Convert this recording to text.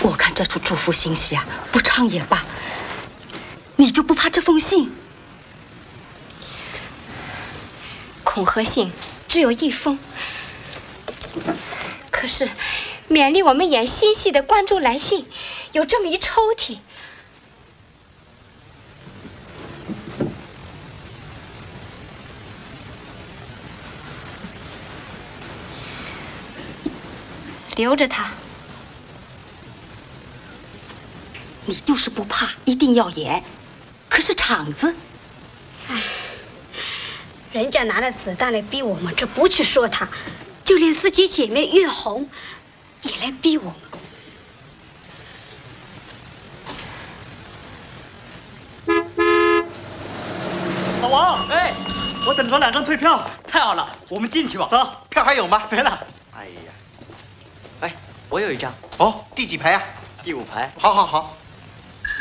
我看这出祝福信息啊，不唱也罢。你就不怕这封信？ 恐吓信只有一封，可是勉励我们演新戏的观众来信有这么一抽屉。留着它。 你就是不怕，一定要演。可是场子， 哎，人家拿了子弹来逼我们，这不去说他，就连自己姐妹月红也来逼我们。 老王，哎，我等着2张退票，太好了，我们进去吧。走， 票还有吗？ 没了。 哎呀， 哎，我有一张。 哦，第几排啊？ 第5排。 好好好。